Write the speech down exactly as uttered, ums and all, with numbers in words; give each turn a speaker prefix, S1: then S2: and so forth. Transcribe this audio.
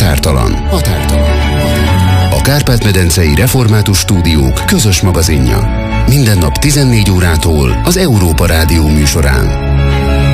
S1: Határtalan. Határtalan. A Kárpát-medencei Református Stúdiók közös magazinja. Minden nap tizennégy órától az Európa Rádió műsorán.